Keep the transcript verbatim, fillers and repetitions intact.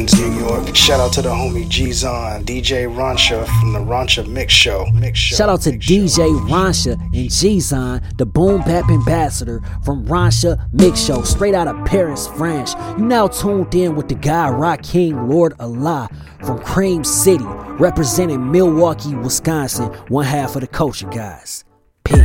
New York. Shout out to the homie G-Zon, D J Rancha from the Rancha Mix Show. Mix Show. Shout out to Mix D J Show. Rancha and G-Zon, the boom bap ambassador from Rancha Mix Show, straight out of Paris, France. You now tuned in with the guy Rock King Lord Allah from Cream City, representing Milwaukee, Wisconsin, one half of the Culture Guys.